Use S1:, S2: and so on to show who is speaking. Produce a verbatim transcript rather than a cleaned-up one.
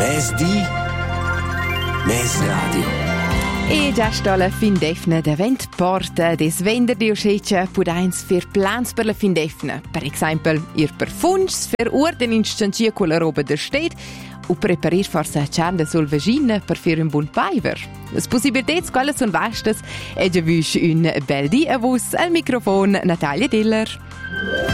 S1: Mes di, mes radio.
S2: E già sta la fin defna da vent porta des venerdì uscece pudains per plans per la fin defna. Per esempio, ir per fungs, per orden in scancia con la roba der steht o preparir forse ciarda sul vagina per fare un buon paiver. Le possibilità quelle sono vastes e già vus un bel di a vos al microfono Natalia Diller.